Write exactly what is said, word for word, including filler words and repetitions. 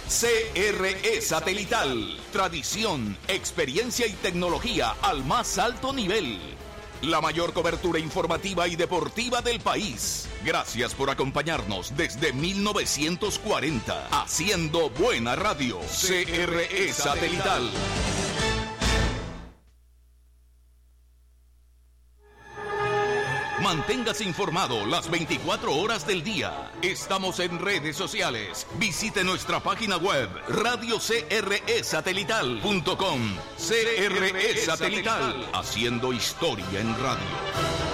C R E Satelital. Tradición, experiencia y tecnología al más alto nivel. La mayor cobertura informativa y deportiva del país. Gracias por acompañarnos desde mil novecientos cuarenta. Haciendo buena radio. C R E Satelital. Manténgase informado las veinticuatro horas del día. Estamos en redes sociales. Visite nuestra página web radio c r e satelital punto com. C R E Satelital, haciendo historia en radio.